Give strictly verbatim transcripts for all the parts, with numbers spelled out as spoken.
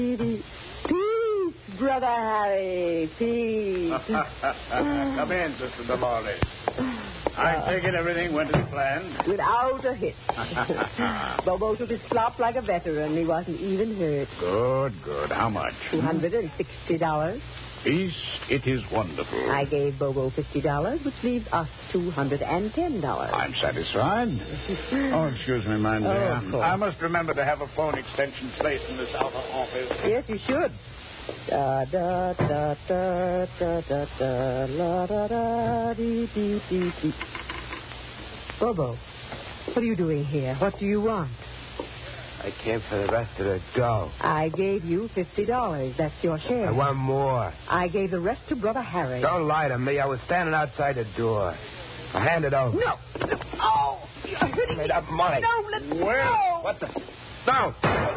Peace, Brother Harry. Peace. Come in, Sister Dolores. I take it everything went as planned. Without a hitch. Bobo took his flop like a veteran. He wasn't even hurt. Good, good. How much? Two hundred and sixty dollars. Peace, it is wonderful. I gave Bobo fifty dollars, which leaves us two hundred and ten dollars. I'm satisfied. Oh, excuse me, my dear. Oh, of course. I must remember to have a phone extension placed in this outer office. Yes, you should. Da da da da da da da la da da dee dee dee dee. Bobo, what are you doing here? What do you want? I came for the rest of the dough. I gave you fifty dollars. That's your share. I want more. I gave the rest to Brother Harry. Don't lie to me. I was standing outside the door. I hand it over. No. Oh, you're hurting me. Made up money. No, let me Where? go. What the? No.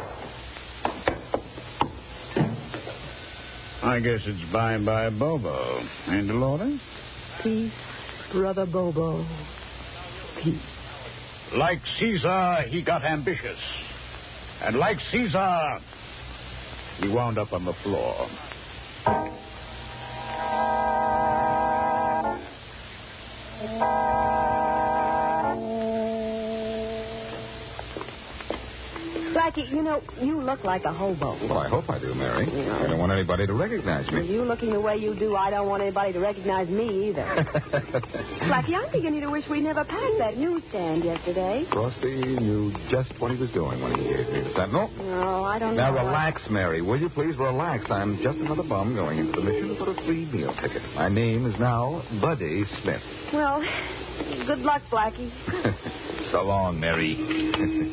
I guess it's bye-bye Bobo. Ain't Dolores? Peace, Brother Bobo. Peace. Like Caesar, he got ambitious. And like Caesar, he wound up on the floor. Blackie, you know, you look like a hobo. Well, I hope I do, Mary. I don't want anybody to recognize With me. you looking the way you do, I don't want anybody to recognize me either. Blackie, I'm beginning to wish we never passed that newsstand yesterday. Frosty knew just what he was doing when he gave me the sentinel. No, I don't Now, know. relax, Mary. Will you please relax? I'm just another bum going into the mission for a free meal ticket. My name is now Buddy Smith. Well, good luck, Blackie. So long, Mary.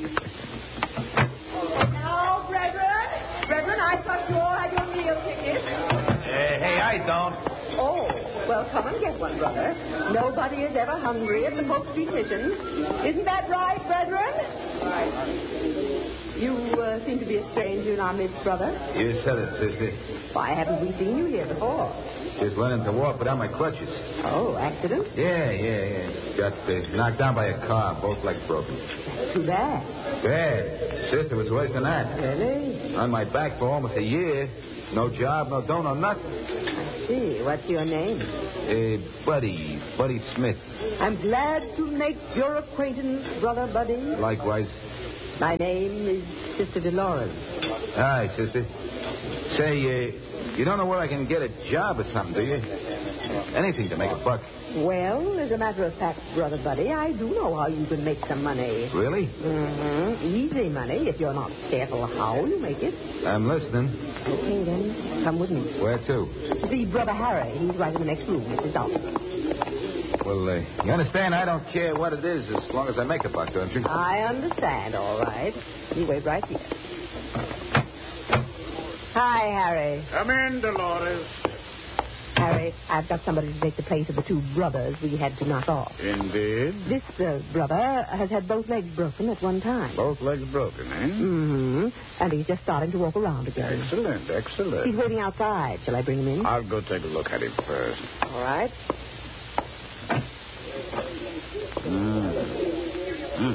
Now, brethren, brethren, I thought you all had your meal tickets. Hey, hey, I don't. Oh, well, come and get one, brother. Nobody is ever hungry at the Pope Street Mission. Isn't that right, brethren? You uh, seem to be a stranger in our midst, brother. You said it, sister. Why haven't we seen you here before? Just learning to walk without my crutches. Oh, accident? Yeah, yeah, yeah. Got uh, knocked down by a car, both legs broken. Too bad. Bad. Sister was worse than that. Really? On my back for almost a year. No job, no dough, no nothing. I see. What's your name? Uh, Buddy, Buddy Smith. I'm glad to make your acquaintance, Brother Buddy. Likewise. My name is Sister Dolores. Hi, sister. Say, uh, you don't know where I can get a job or something, do you? Anything to make a buck. Well, as a matter of fact, Brother Buddy, I do know how you can make some money. Really? Mm-hmm. Easy money, if you're not careful how you make it. I'm listening. Okay, then. Come with me. Where to? See Brother Harry. He's right in the next room. It's his office. Well, uh, you understand, I don't care what it is as long as I make a buck, don't you? I understand, all right. You wait right here. Hi, Harry. Come in, Dolores. Harry, I've got somebody to take the place of the two brothers we had to knock off. Indeed. This uh, brother has had both legs broken at one time. Both legs broken, eh? Mm-hmm. And he's just starting to walk around again. Excellent, excellent. He's waiting outside. Shall I bring him in? I'll go take a look at him first. All right. Mm. Mm.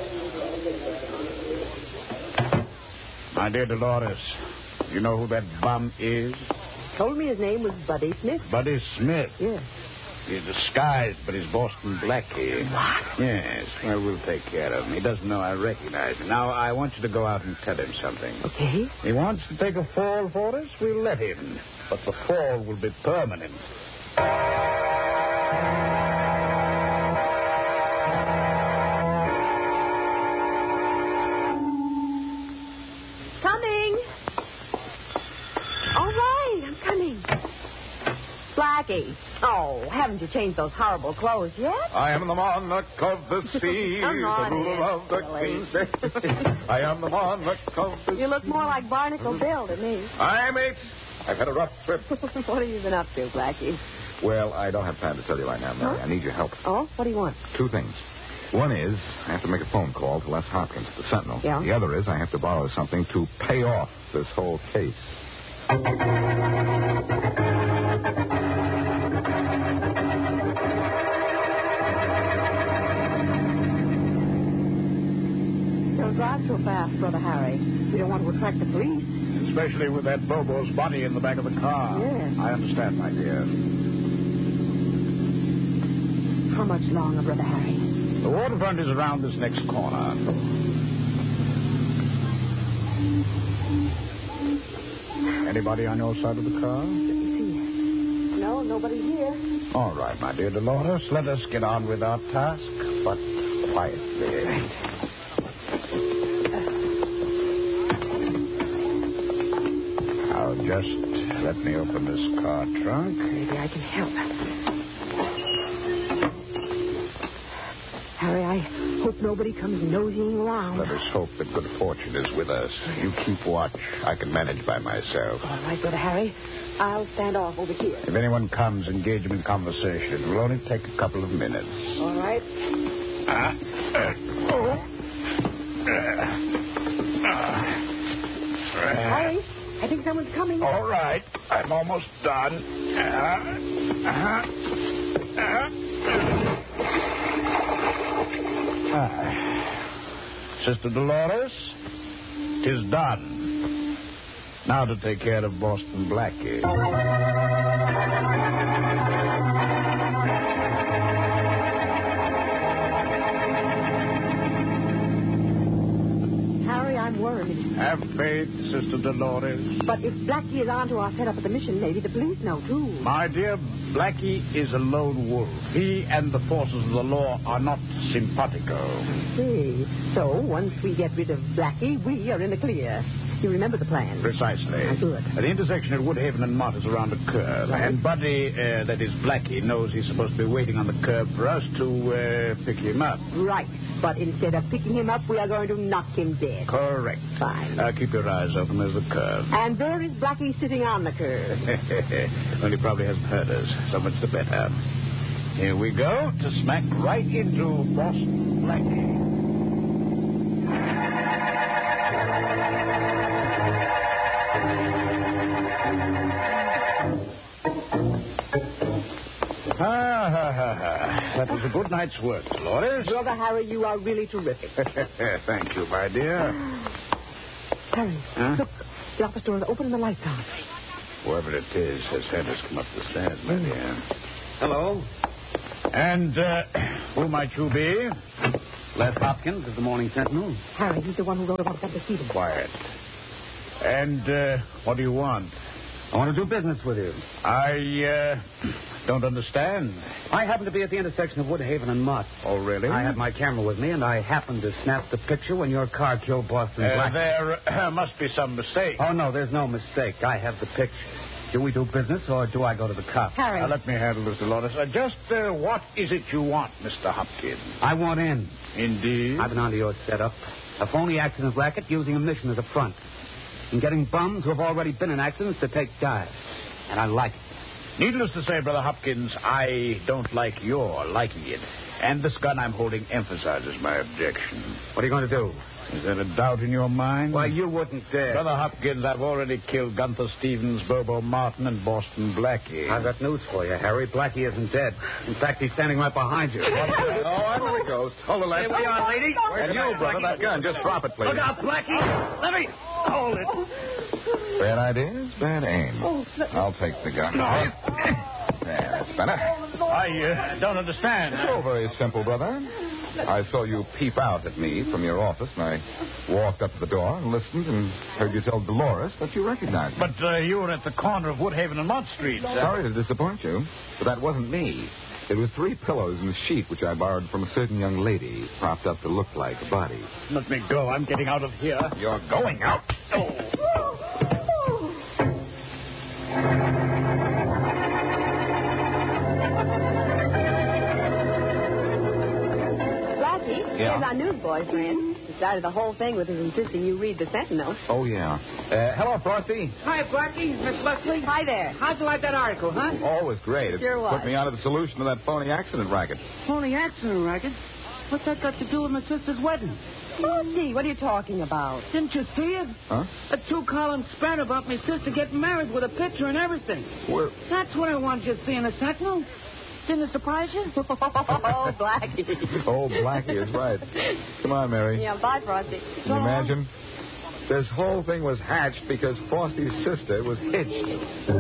My dear Dolores, you know who that bum is? Told me his name was Buddy Smith. Buddy Smith. Yes. He's disguised, but he's Boston Blackie. What? Yes. Well, we'll take care of him. He doesn't know I recognize him. Now, I want you to go out and tell him something. Okay. He wants to take a fall for us. We'll let him. But the fall will be permanent. Coming. All right, I'm coming. Blackie. Oh, haven't you changed those horrible clothes yet? I am the monarch of the sea, Come on the ruler in, of the silly. queen. I am the monarch of the sea. You look more like Barnacle Bill to me. I'm it. I've had a rough trip. What have you been up to, Blackie? Well, I don't have time to tell you right now, Mary. Huh? I need your help. Oh, what do you want? Two things. One is I have to make a phone call to Les Hopkins, the Sentinel. Yeah? The other is I have to borrow something to pay off this whole case. Don't drive so fast, Brother Harry. We don't want to attract the police. It's especially with that Bobo's body in the back of the car. Yes. I understand, my dear. How much longer, Brother Harry? The waterfront is around this next corner. Anybody on your side of the car? Let me see. No, nobody here. All right, my dear Dolores, let us get on with our task, but quietly. Now, just let me open this car trunk. Maybe I can help. Harry, I hope nobody comes nosying around. Let us hope that good fortune is with us. You keep watch. I can manage by myself. All right, Brother Harry. I'll stand off over here. If anyone comes, engage them in conversation. It will only take a couple of minutes. All right. Uh, uh, oh. uh, uh, Harry, I think someone's coming. All right. I'm almost done. Uh, uh, uh. Ah. Sister Dolores, 'tis done. Now to take care of Boston Blackie. Harry, I'm worried. Have faith, Sister Dolores. But if Blackie is onto our setup at the mission, maybe the police know, too. My dear, Blackie is a lone wolf. He and the forces of the law are not simpatico. See, so once we get rid of Blackie, we are in the clear. You remember the plan? Precisely. Ah, good. The intersection at Woodhaven and Mott is around a curve. Right. And Buddy, uh, that is Blackie, knows he's supposed to be waiting on the curb for us to uh, pick him up. Right. But instead of picking him up, we are going to knock him dead. Correct. Fine. Uh, keep your eyes open. There's the curve. And there is Blackie sitting on the curb. Well, he probably hasn't heard us. So much the better. Here we go to smack right into Boston Blackie. Ah, ha, ha, ha. That was a good night's work, Dolores. Brother Harry, you are really terrific. Thank you, my dear. Harry, Huh? look. The office door is open and the lights on. Whoever it is has had us come up the stairs, my dear. Hello. And uh, who might you be? Les Hopkins of the Morning Sentinel. Harry, he's the one who wrote about that Stevens. Quiet. And uh, what do you want? I want to do business with you. I uh, don't understand. I happen to be at the intersection of Woodhaven and Mott. Oh, really? I had my camera with me, and I happened to snap the picture when your car killed Boston Uh, Blackie. there uh, must be some mistake. Oh, no, there's no mistake. I have the picture. Do we do business, or do I go to the cops? Harry. Now, let me handle this, Dolores. Uh, just uh, what is it you want, Mister Hopkins? I want in. Indeed. I've been onto your setup. A phony accident racket using a mission as a front. And getting bums who have already been in accidents to take dives. And I like it. Needless to say, Brother Hopkins, I don't like your liking it. And this gun I'm holding emphasizes my objection. What are you going to do? Is there a doubt in your mind? Why, you wouldn't dare. Brother Hopkins, I've already killed Gunther Stevens, Bobo Martin, and Boston Blackie. I've got news for you, Harry. Blackie isn't dead. In fact, he's standing right behind you. Oh, I know he goes. Hold the left. Here we are, lady. And you, brother, that gun. Just drop it, please. Look out, Blackie. Let me hold it. Bad ideas, bad aim. I'll take the gun. There, that's better. I uh, don't understand. It's all very simple, brother. I saw you peep out at me from your office, and I walked up to the door and listened and heard you tell Dolores that you recognized me. But uh, you were at the corner of Woodhaven and Mott Street. Uh, Sorry to disappoint you, but that wasn't me. It was three pillows and a sheet which I borrowed from a certain young lady, propped up to look like a body. Let me go. I'm getting out of here. You're going out? Oh. Blackie, Yeah? here's our newsboy friend. He started the whole thing with his insisting you read the Sentinel. Oh, yeah. Uh, hello, Frosty. Hi, Blackie. Miss Leslie. Hi there. How'd you like that article, huh? Oh, it was great. It Sure was. put me onto the solution to that phony accident racket. Only accident racket. What's that got to do with my sister's wedding? Frosty, what are you talking about? Didn't you see it? Huh? A two-column spread about my sister getting married with a picture and everything. Where? That's what I wanted you to see in the Sentinel. Didn't it surprise you? Oh, Blackie. Oh, Blackie is right. Come on, Mary. Yeah, bye, Frosty. Can you imagine? This whole thing was hatched because Frosty's sister was hitched.